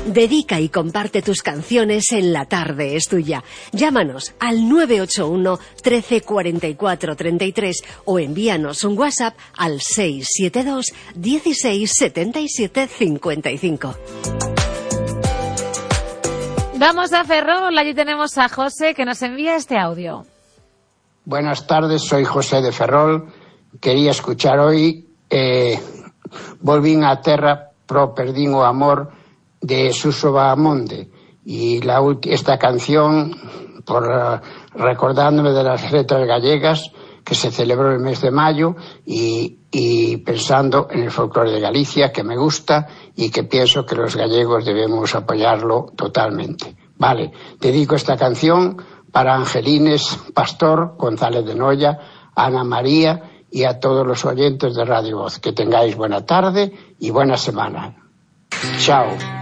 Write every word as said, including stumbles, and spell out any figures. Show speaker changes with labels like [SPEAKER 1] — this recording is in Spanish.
[SPEAKER 1] Dedica y comparte tus canciones en La Tarde es Tuya. Llámanos al nueve ocho uno, trece, cuarenta y cuatro, treinta y tres o envíanos un WhatsApp al seis siete dos, dieciséis, setenta y siete, cincuenta y cinco.
[SPEAKER 2] Vamos a Ferrol, allí tenemos a José que nos envía este audio.
[SPEAKER 3] Buenas tardes, soy José de Ferrol. Quería escuchar hoy eh, Volvín a terra pro perdín o amor de Suso Bahamonde, y la, esta canción por uh, recordándome de las letras gallegas que se celebró el mes de mayo y, y pensando en el folclore de Galicia, que me gusta y que pienso que los gallegos debemos apoyarlo totalmente. Vale, dedico esta canción para Angelines Pastor, González de Noya, Ana María y a todos los oyentes de Radio Voz. Que tengáis buena tarde y buena semana. Chao.